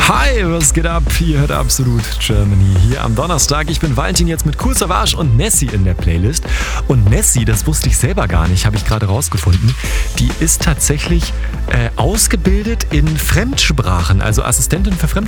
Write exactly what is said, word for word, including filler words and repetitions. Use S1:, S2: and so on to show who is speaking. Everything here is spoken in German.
S1: Hi, was geht ab? Ihr hört Absolut Germany hier am Donnerstag. Ich bin Valentin, jetzt mit Kool Savas und Nessie in der Playlist. Und Nessie, das wusste ich selber gar nicht, habe ich gerade rausgefunden, die ist tatsächlich äh, ausgebildet in Fremdsprachen, also Assistentin für Fremdsprachen.